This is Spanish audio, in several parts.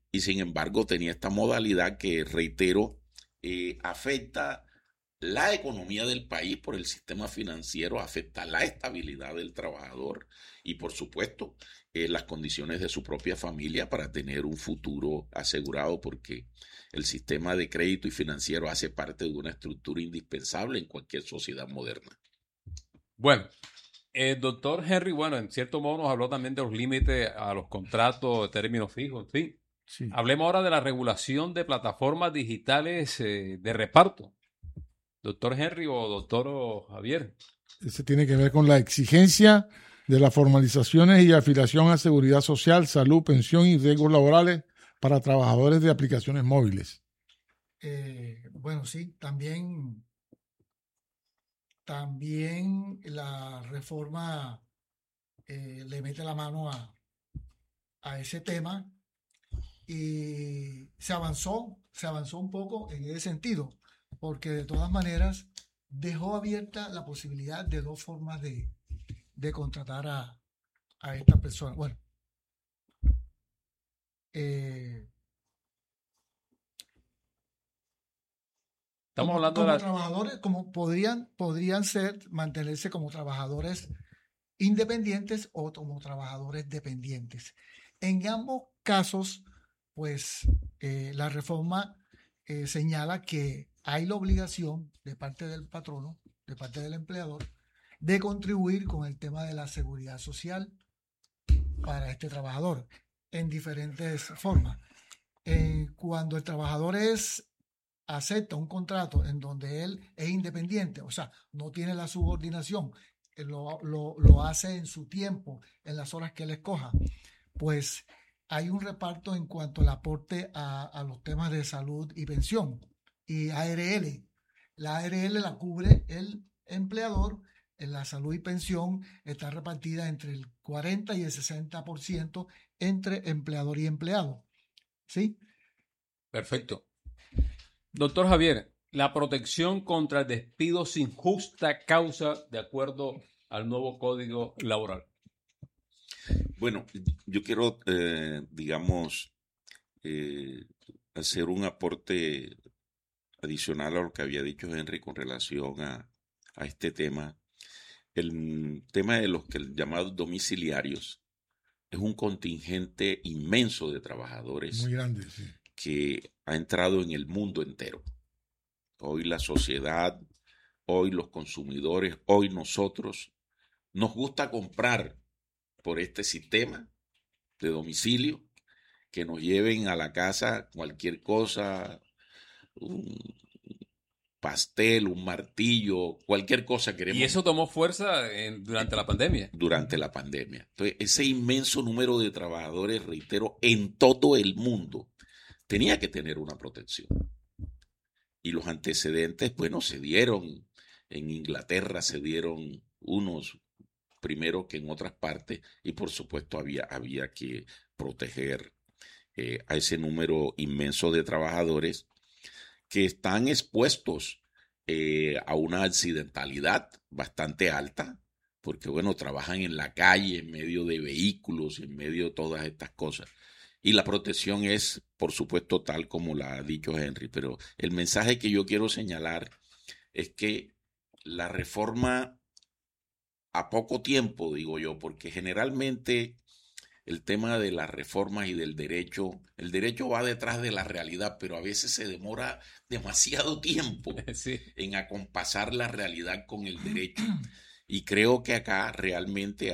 y sin embargo tenía esta modalidad que, reitero, afecta la economía del país por el sistema financiero, afecta la estabilidad del trabajador y, por supuesto, las condiciones de su propia familia para tener un futuro asegurado, porque el sistema de crédito y financiero hace parte de una estructura indispensable en cualquier sociedad moderna. Bueno, el doctor Henry, bueno, en cierto modo nos habló también de los límites a los contratos de términos fijos, en fin. Sí. Hablemos ahora de la regulación de plataformas digitales de reparto. Doctor Henry o doctor Javier. Ese tiene que ver con la exigencia de las formalizaciones y afiliación a seguridad social, salud, pensión y riesgos laborales para trabajadores de aplicaciones móviles. Bueno, sí, también la reforma le mete la mano a ese tema y se avanzó un poco en ese sentido, porque de todas maneras dejó abierta la posibilidad de dos formas de contratar a estas personas. Bueno, Estamos como, hablando como de trabajadores, como podrían mantenerse como trabajadores independientes o como trabajadores dependientes. En ambos casos, pues la reforma señala que hay la obligación de parte del patrono, de parte del empleador, de contribuir con el tema de la seguridad social para este trabajador en diferentes formas. Cuando el trabajador acepta un contrato en donde él es independiente, o sea, no tiene la subordinación, lo hace en su tiempo, en las horas que él escoja, pues hay un reparto en cuanto al aporte a los temas de salud y pensión y ARL. La ARL la cubre el empleador, en la salud y pensión está repartida entre el 40 y el 60% entre empleador y empleado. ¿Sí? Perfecto. Doctor Javier, la protección contra el despido sin justa causa de acuerdo al nuevo Código Laboral. Bueno, yo quiero, digamos, hacer un aporte adicional a lo que había dicho Henry con relación a este tema. El tema de los llamados domiciliarios es un contingente inmenso de trabajadores Muy grande, sí. que ha entrado en el mundo entero. Hoy la sociedad, hoy los consumidores, hoy nosotros, nos gusta comprar por este sistema de domicilio, que nos lleven a la casa cualquier cosa, un pastel, un martillo, cualquier cosa queremos. Y eso tomó fuerza durante la pandemia. Durante la pandemia. Entonces, ese inmenso número de trabajadores, reitero, en todo el mundo, tenía que tener una protección. Y los antecedentes, bueno, se dieron. En Inglaterra se dieron unos primero que en otras partes, y por supuesto había que proteger a ese número inmenso de trabajadores que están expuestos a una accidentalidad bastante alta, porque bueno, trabajan en la calle, en medio de vehículos, en medio de todas estas cosas. Y la protección es, por supuesto, tal como la ha dicho Henry, pero el mensaje que yo quiero señalar es que la reforma a poco tiempo, digo yo, porque generalmente el tema de las reformas y del derecho, el derecho va detrás de la realidad, pero a veces se demora demasiado tiempo Sí. en acompasar la realidad con el derecho. Y creo que acá realmente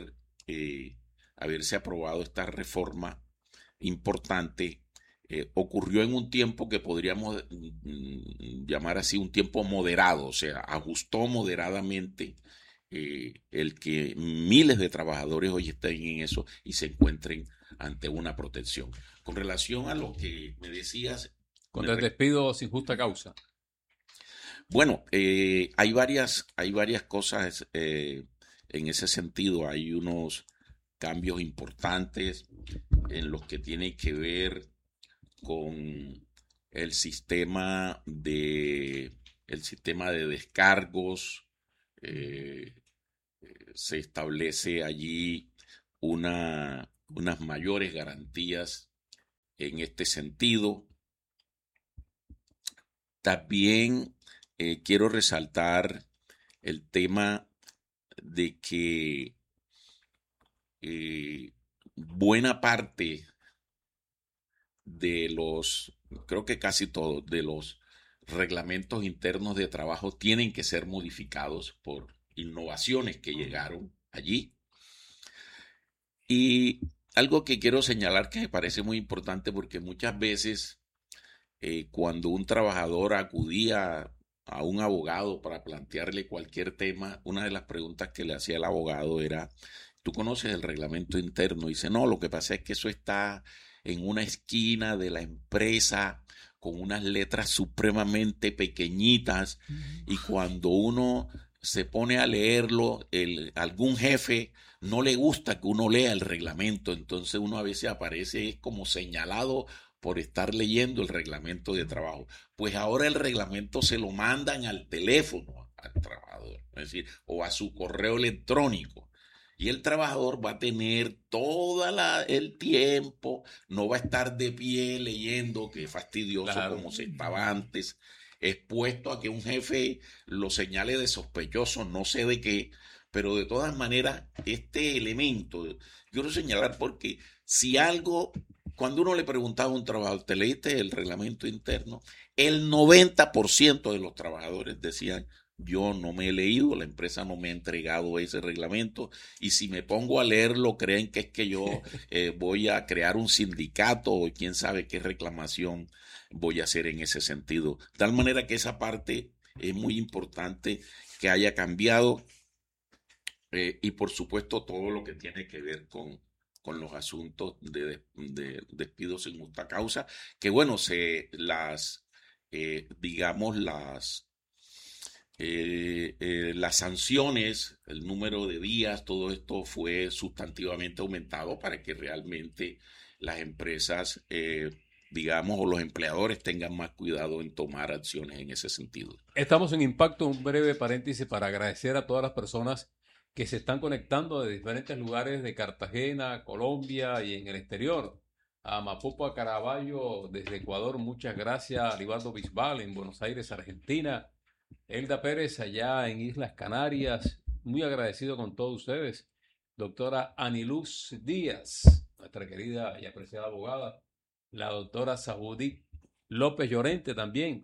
haberse aprobado esta reforma importante ocurrió en un tiempo que podríamos llamar así un tiempo moderado, o sea, ajustó moderadamente el que miles de trabajadores hoy estén en eso y se encuentren ante una protección. Con relación a lo que me decías... Contra el despido sin justa causa. Bueno, hay varias cosas en ese sentido. Hay unos cambios importantes en los que tienen que ver con el sistema de descargos. eh, Se establece allí unas mayores garantías en este sentido. También quiero resaltar el tema de que buena parte de creo que casi todos, de los reglamentos internos de trabajo tienen que ser modificados por innovaciones que llegaron allí. Y algo que quiero señalar que me parece muy importante, porque muchas veces cuando un trabajador acudía a un abogado para plantearle cualquier tema, una de las preguntas que le hacía el abogado era: ¿tú conoces el reglamento interno? Y dice: no, lo que pasa es que eso está en una esquina de la empresa con unas letras supremamente pequeñitas, y cuando uno se pone a leerlo, algún jefe no le gusta que uno lea el reglamento, entonces uno a veces aparece como señalado por estar leyendo el reglamento de trabajo. Pues ahora el reglamento se lo mandan al teléfono al trabajador, es decir, o a su correo electrónico. Y el trabajador va a tener todo el tiempo, no va a estar de pie leyendo, que es fastidioso, claro, como se estaba antes, expuesto a que un jefe lo señale de sospechoso, no sé de qué, pero de todas maneras, este elemento, quiero señalar porque si algo, cuando uno le preguntaba a un trabajador, ¿te leíste el reglamento interno? El 90% de los trabajadores decían: yo no me he leído, la empresa no me ha entregado ese reglamento, y si me pongo a leerlo creen que es que yo voy a crear un sindicato o quién sabe qué reclamación voy a hacer en ese sentido. De tal manera que esa parte es muy importante que haya cambiado, y por supuesto todo lo que tiene que ver con los asuntos de despidos sin justa causa, que bueno, digamos las sanciones, el número de días, todo esto fue sustantivamente aumentado para que realmente las empresas, digamos, o los empleadores tengan más cuidado en tomar acciones en ese sentido. Estamos en Impacto, un breve paréntesis para agradecer a todas las personas que se están conectando de diferentes lugares de Cartagena, Colombia y en el exterior. A Mapupa Caraballo desde Ecuador, muchas gracias. Libardo Bisbal en Buenos Aires, Argentina. Elda Pérez allá en Islas Canarias, muy agradecido con todos ustedes. Doctora Aniluz Díaz, nuestra querida y apreciada abogada. La doctora Saudí López Llorente también.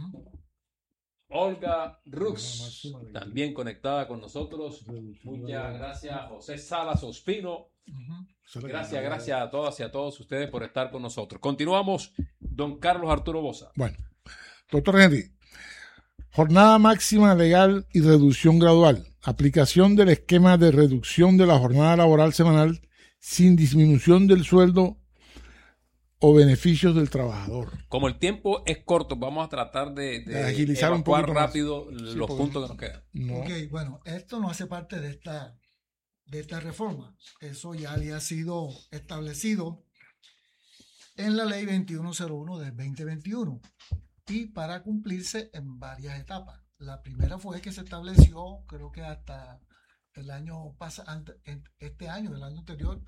Olga Rux, también conectada con nosotros. Muchas gracias, José Salas Ospino. Gracias a todas y a todos ustedes por estar con nosotros. Continuamos, don Carlos Arturo Boza. Bueno, doctor Henry, jornada máxima legal y reducción gradual. Aplicación del esquema de reducción de la jornada laboral semanal sin disminución del sueldo o beneficios del trabajador. Como el tiempo es corto, vamos a tratar de agilizar un poco rápido los puntos que nos quedan. No. Ok, bueno, esto no hace parte de esta reforma. Eso ya había sido establecido en la ley 2101 del 2021 y para cumplirse en varias etapas. La primera fue que se estableció, creo que hasta el año pasado, este año, el año anterior,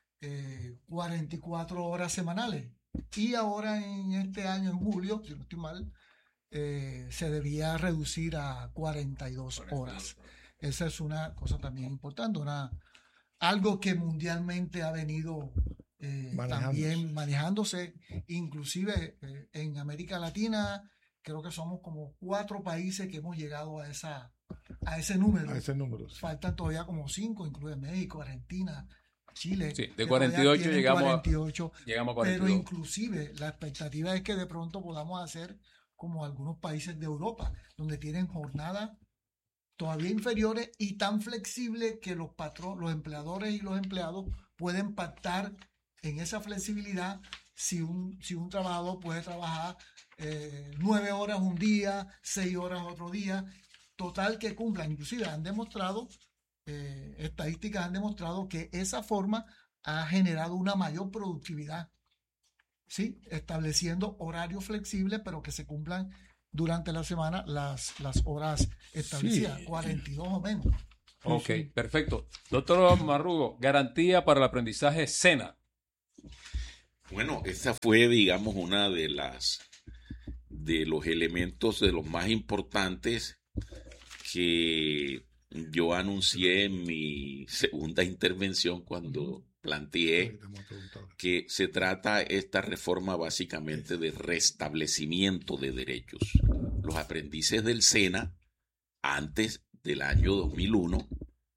44 horas semanales, y ahora en este año, en julio, si no estoy mal, se debía reducir a 42 horas. Esa es una cosa también importante, algo que mundialmente ha venido también manejándose, inclusive en América Latina. Creo que somos como 4 países que hemos llegado a ese número. Sí. Faltan todavía como 5, incluye México, Argentina, Chile. Sí, de 48 llegamos a 42. Pero inclusive la expectativa es que de pronto podamos hacer como algunos países de Europa, donde tienen jornadas todavía inferiores y tan flexibles que los empleadores y los empleados pueden pactar en esa flexibilidad. Si un trabajador puede trabajar 9 horas un día, 6 horas otro día, total que cumplan. Inclusive han demostrado, estadísticas han demostrado que esa forma ha generado una mayor productividad, ¿sí? Estableciendo horarios flexibles, pero que se cumplan durante la semana las horas establecidas, sí. 42 o menos. Ok, sí. Perfecto. Doctor Marrugo, garantía para el aprendizaje SENA. Bueno, esa fue, digamos, una de los elementos de los más importantes que yo anuncié en mi segunda intervención cuando planteé que se trata esta reforma básicamente de restablecimiento de derechos. Los aprendices del SENA, antes del año 2001,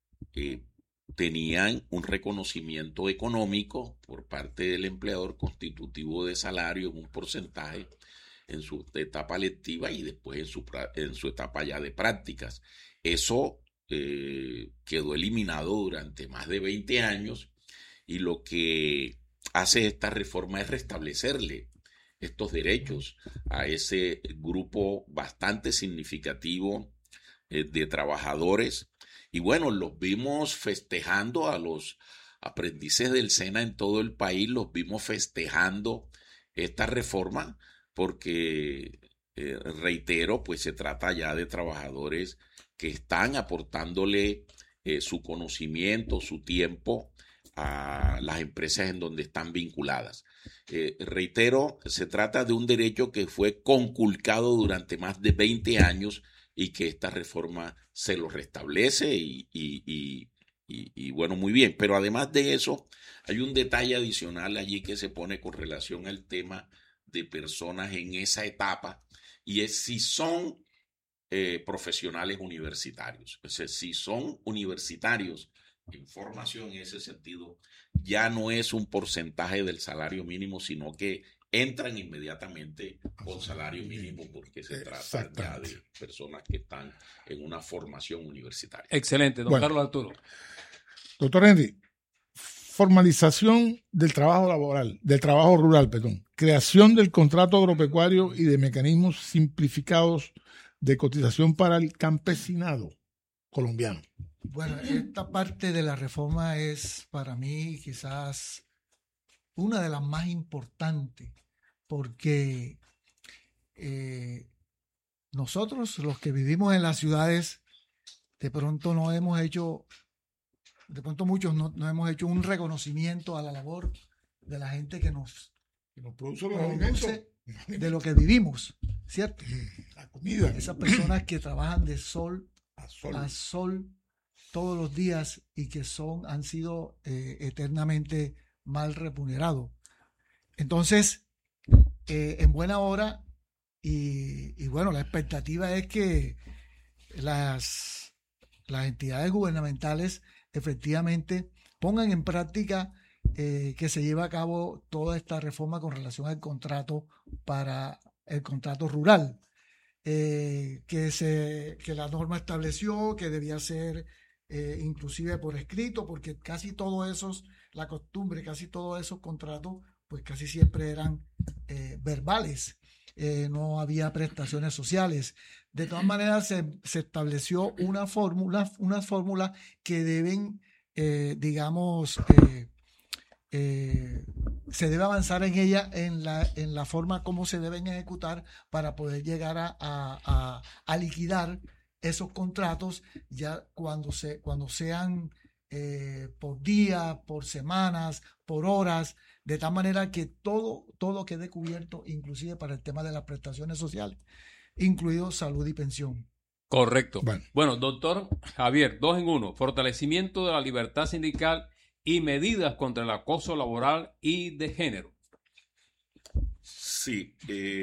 tenían un reconocimiento económico por parte del empleador constitutivo de salario en un porcentaje en su etapa lectiva y después en su etapa ya de prácticas. Eso quedó eliminado durante más de 20 años y lo que hace esta reforma es restablecerle estos derechos a ese grupo bastante significativo de trabajadores. Y bueno, los vimos festejando a los aprendices del SENA en todo el país, los vimos festejando esta reforma porque, reitero, pues se trata ya de trabajadores que están aportándole su conocimiento, su tiempo a las empresas en donde están vinculadas. Reitero, se trata de un derecho que fue conculcado durante más de 20 años y que esta reforma se lo restablece y bueno, muy bien. Pero además de eso, hay un detalle adicional allí que se pone con relación al tema de personas en esa etapa y es si son profesionales universitarios. O sea, si son universitarios en formación en ese sentido, ya no es un porcentaje del salario mínimo, sino que entran inmediatamente con salario mínimo porque se trata ya de personas que están en una formación universitaria. Excelente, don Carlos Arturo. Doctor Henry, formalización del trabajo laboral, del trabajo rural, perdón, creación del contrato agropecuario y de mecanismos simplificados de cotización para el campesinado colombiano. Bueno, esta parte de la reforma es para mí quizás una de las más importantes porque nosotros los que vivimos en las ciudades de pronto muchos no hemos hecho un reconocimiento a la labor de la gente que nos produce de lo que vivimos, ¿cierto? La comida. Esas personas que trabajan de sol a sol todos los días y que han sido eternamente mal remunerados. Entonces, en buena hora y bueno, la expectativa es que las entidades gubernamentales efectivamente pongan en práctica que se lleve a cabo toda esta reforma con relación al contrato para el contrato rural, que la norma estableció que debía ser inclusive por escrito, porque casi todos esos contratos, pues casi siempre eran verbales, no había prestaciones sociales. De todas maneras, se estableció una fórmula que deben, se debe avanzar en ella, en la forma como se deben ejecutar para poder llegar a liquidar esos contratos ya cuando sean por día, por semanas, por horas, de tal manera que todo quede cubierto, inclusive para el tema de las prestaciones sociales, incluido salud y pensión. Correcto. Bueno, doctor Javier, 2 en 1, fortalecimiento de la libertad sindical y medidas contra el acoso laboral y de género. Sí,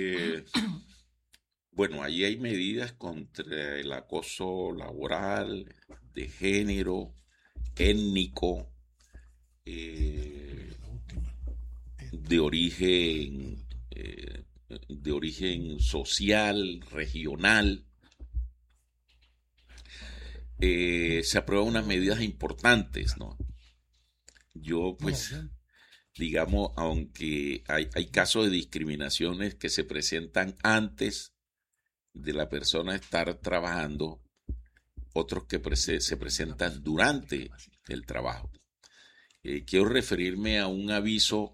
bueno, ahí hay medidas contra el acoso laboral, de género, étnico, de origen social, regional. Se aprueban unas medidas importantes, ¿no? Yo, pues, digamos, aunque hay casos de discriminaciones que se presentan antes de la persona estar trabajando, otros que se presentan durante el trabajo. Quiero referirme a un aviso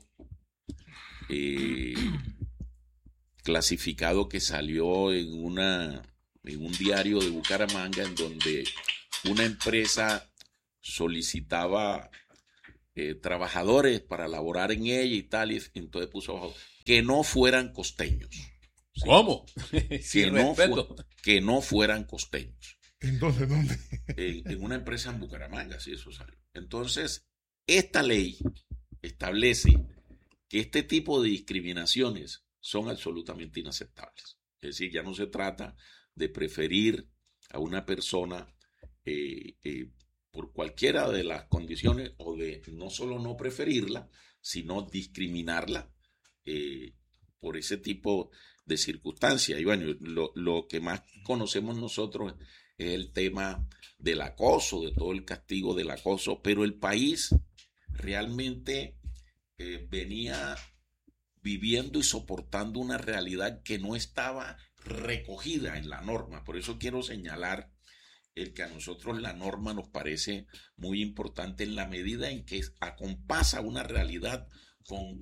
clasificado que salió en un diario de Bucaramanga, en donde una empresa solicitaba trabajadores para laborar en ella y tal, y entonces puso abajo que no fueran costeños. ¿Sí? ¿Cómo? Que no fueran costeños. Entonces, ¿dónde? En una empresa en Bucaramanga, sí, eso salió. Entonces, esta ley establece que este tipo de discriminaciones son absolutamente inaceptables. Es decir, ya no se trata de preferir a una persona por cualquiera de las condiciones, o de no solo no preferirla, sino discriminarla por ese tipo de circunstancias. Y bueno, lo que más conocemos nosotros es el tema del acoso, de todo el castigo del acoso, pero el país realmente venía viviendo y soportando una realidad que no estaba recogida en la norma. Por eso quiero señalar el que a nosotros la norma nos parece muy importante en la medida en que acompasa una realidad con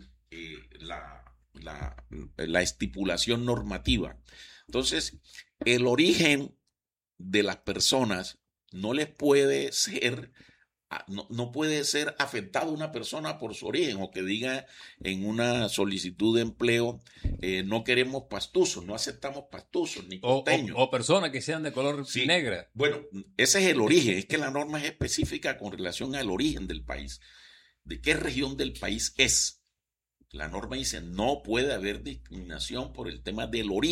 la estipulación normativa. Entonces, el origen de las personas no les puede ser, no puede ser afectado una persona por su origen, o que diga en una solicitud de empleo, no queremos pastuzos, no aceptamos pastuzos ni costeños. O personas que sean de color negra. Bueno, ese es el origen, es que la norma es específica con relación al origen del país, de qué región del país es. La norma dice no puede haber discriminación por el tema del origen.